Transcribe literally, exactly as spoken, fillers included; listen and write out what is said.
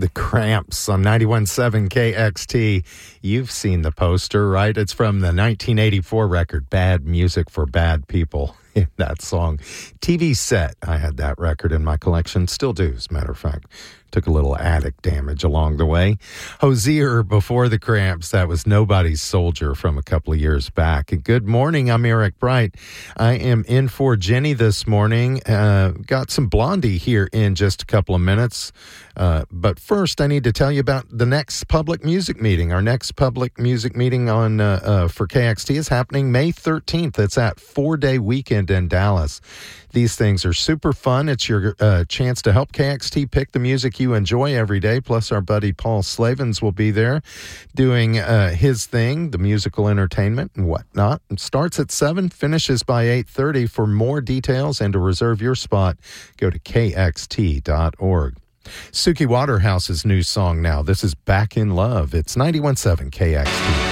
The Cramps on ninety-one point seven K X T. You've seen the poster, right? It's from the nineteen eighty-four record, Bad Music for Bad People. In that song. T V Set, I had that record in my collection. Still do, as a matter of fact. Took a little attic damage along the way. Hozier before the Cramps. That was Nobody's Soldier from a couple of years back. Good morning. I'm Eric Bright. I am in for Jenny this morning. Uh, got some Blondie here in just a couple of minutes. Uh, but first, I need to tell you about the next public music meeting. Our next public music meeting on uh, uh, for K X T is happening May thirteenth. It's at Four Day Weekend in Dallas. These things are super fun. It's your uh, chance to help K X T pick the music you enjoy every day. Plus, our buddy Paul Slavens will be there doing uh, his thing, the musical entertainment and whatnot. It starts at seven, finishes by eight thirty. For more details and to reserve your spot, go to K X T dot org. Suki Waterhouse's new song now. This is Back in Love. It's ninety-one point seven K X T.